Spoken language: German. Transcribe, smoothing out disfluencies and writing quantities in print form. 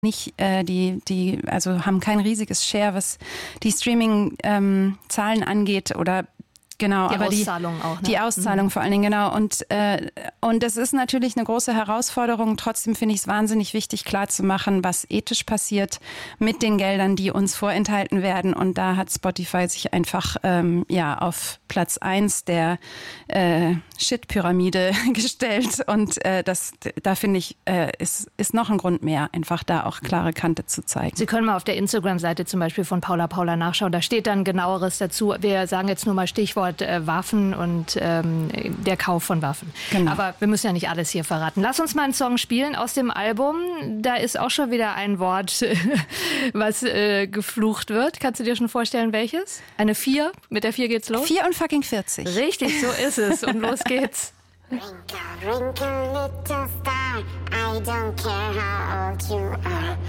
nicht, also haben kein riesiges Share, was die Streaming-Zahlen angeht oder genau, die aber Auszahlung auch, ne? Die Auszahlung vor allen Dingen, genau. Und das ist natürlich eine große Herausforderung. Trotzdem finde ich es wahnsinnig wichtig, klarzumachen, was ethisch passiert mit den Geldern, die uns vorenthalten werden. Und da hat Spotify sich einfach auf Platz 1 der Shit-Pyramide gestellt. Und da finde ich, ist noch ein Grund mehr, einfach da auch klare Kante zu zeigen. Sie können mal auf der Instagram-Seite zum Beispiel von Paula nachschauen. Da steht dann Genaueres dazu. Wir sagen jetzt nur mal Stichwort Waffen und der Kauf von Waffen. Genau. Aber wir müssen ja nicht alles hier verraten. Lass uns mal einen Song spielen aus dem Album. Da ist auch schon wieder ein Wort, was geflucht wird. Kannst du dir schon vorstellen, welches? Eine 4? Mit der 4 geht's los? 4 und fucking 40. Richtig, so ist es. Und los geht's. Wrinkle, wrinkle, little star, I don't care how old you are.